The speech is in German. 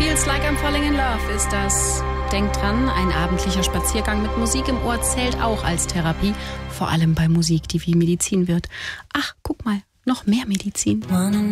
Feels Like I'm Falling in Love ist das. Denkt dran, ein abendlicher Spaziergang mit Musik im Ohr zählt auch als Therapie. Vor allem bei Musik, die wie Medizin wird. Ach, guck mal, noch mehr Medizin.